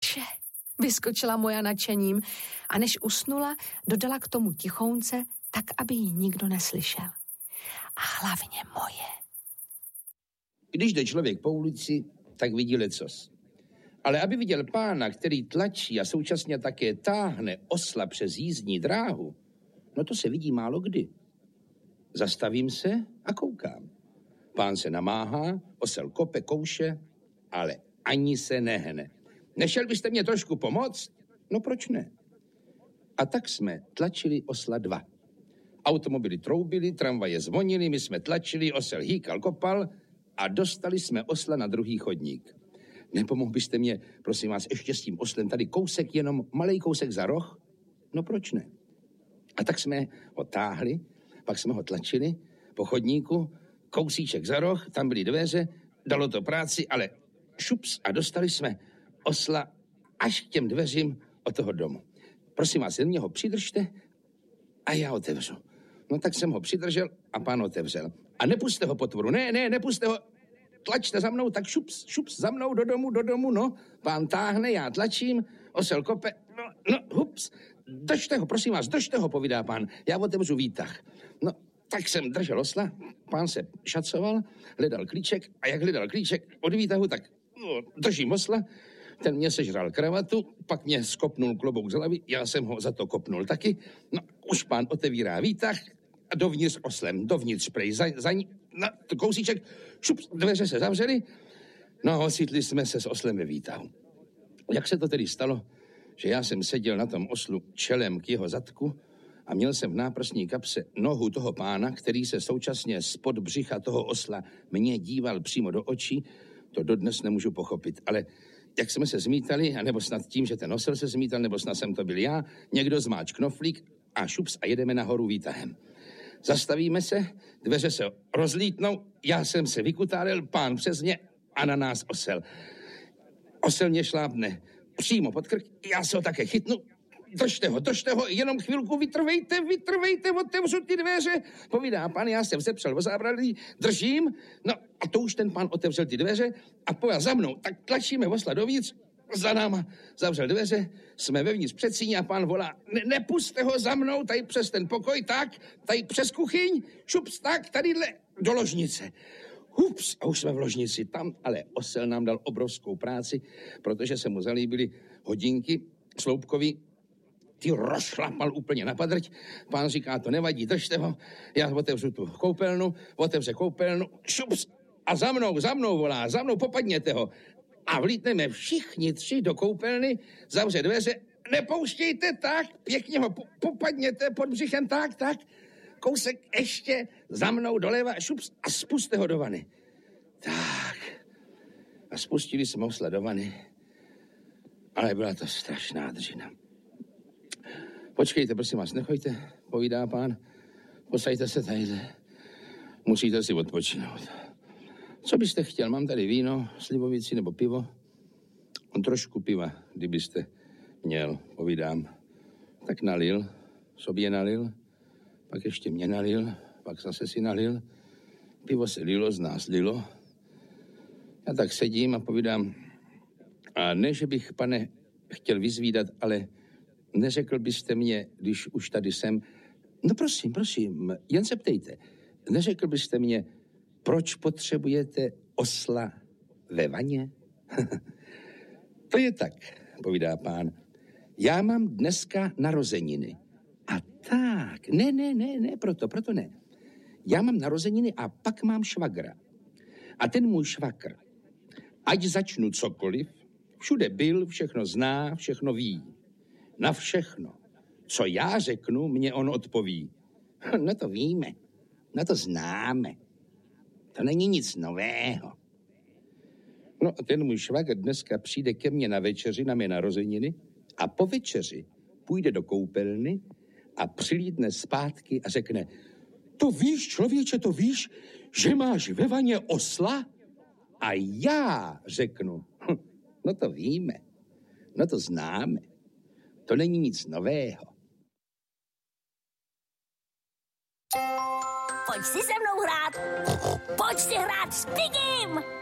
Bože, vyskočila Moja nadšením a než usnula, dodala k tomu tichounce, tak, aby ji nikdo neslyšel. A hlavně moje. Když jde člověk po ulici, tak vidí lecos. Ale aby viděl pána, který tlačí a současně také táhne osla přes jízdní dráhu, no to se vidí málo kdy. Zastavím se a koukám. Pán se namáhá, osel kope, kouše, ale ani se nehne. Nešel byste mě trošku pomoct? No proč ne? A tak jsme tlačili osla 2. Automobily troubily, tramvaje zvonily, my jsme tlačili, osel hýkal, kopal a dostali jsme osla na druhý chodník. Nepomohl byste mě, prosím vás, ještě s tím oslem tady kousek, jenom malej kousek za roh? No proč ne? A tak jsme ho táhli, pak jsme ho tlačili po chodníku, kousíček za roh, tam byly dveře, dalo to práci, ale šups a dostali jsme osla až k těm dveřím od toho domu. Prosím vás, jen mě ho přidržte a já otevřu. No tak jsem ho přidržel a pán otevřel. A nepuste ho potvoru, ne, nepuste ho, tlačte za mnou, tak šups za mnou do domu, no. Pán táhne, já tlačím, osel kope, no, hups. Držte ho, prosím vás, držte ho, povídá pán, já otevřu výtah. No, tak jsem držel osla, pán se šacoval, hledal klíček a jak hledal klíček od výtahu, tak držím osla, ten mě sežral kravatu, pak mě skopnul klobouk z hlavy, já jsem ho za to kopnul taky, no, už pán otevírá výtah a dovnitř oslem, dovnitř prej, na kousíček, šup, dveře se zavřely, no ocitli jsme se s oslem ve výtahu. Jak se to tedy stalo, že já jsem seděl na tom oslu čelem k jeho zadku a měl jsem v náprsní kapse nohu toho pána, který se současně spod břicha toho osla mě díval přímo do očí, to dodnes nemůžu pochopit, ale jak jsme se zmítali, anebo snad tím, že ten osel se zmítal, nebo snad jsem to byl já, někdo zmáč knoflík a šups a jedeme nahoru výtahem. Zastavíme se, dveře se rozlítnou, já jsem se vykutálil, pán přes mě a na nás osel. Osel mě šlápne přímo pod krk, já se ho také chytnu, držte ho, jenom chvilku vytrvejte, otevřu ty dveře, povídá pán, já jsem vzepřel o zábradlí, držím, no a to už ten pán otevřel ty dveře a pojel za mnou, tak tlačíme osla dovnitř, za náma zavřel dveře, jsme vevnitř před síní a pán volá, nepuste ho za mnou, tady přes ten pokoj, tak, tady přes kuchyň, šups, tak, tadyhle do ložnice. Hups, a už jsme v ložnici tam, ale osel nám dal obrovskou práci, protože se mu zalíbily hodinky sloupkový, ty rozšlapal úplně na padrť, pán říká, to nevadí, držte ho, já otevřu tu koupelnu, otevře koupelnu, šups, a za mnou volá, popadněte ho. A vlítneme všichni 3 do koupelny, zavře dveře, nepouštějte tak, pěkně ho popadněte pod břichem, tak, kousek ještě za mnou doleva, šups a spuste ho do vany. Tak, a spustili jsme osla do vany, ale byla to strašná dřina. Počkejte, prosím vás, nechoďte, povídá pán, posaďte se tadyhle, musíte si odpočinout. Co byste chtěl? Mám tady víno, slivovici nebo pivo? On trošku piva, kdybyste měl, povídám. Tak nalil, sobě nalil, pak ještě mě nalil, pak zase si nalil. Pivo se lilo, z nás lilo. Já tak sedím a povídám, a ne, že bych, pane, chtěl vyzvídat, ale neřekl byste mě, když už tady jsem, no prosím, jen se ptejte, neřekl byste mě, proč potřebujete osla ve vaně? To je tak, povídá pán. Já mám dneska narozeniny. A tak, ne, proto ne. Já mám narozeniny a pak mám švagra. A ten můj švagr, ať začnu cokoliv, všude byl, všechno zná, všechno ví. Na všechno, co já řeknu, mě on odpoví. No to víme, no to známe. To není nic nového. No a ten můj švagr dneska přijde ke mně na večeři, na mé narozeniny a po večeři půjde do koupelny a přilídne zpátky a řekne, to víš, člověče, to víš, že máš ve vaně osla? A já řeknu, no to víme, no to známe, to není nic nového. Pojď si se mnou hrát, pojď si hrát s Pigim!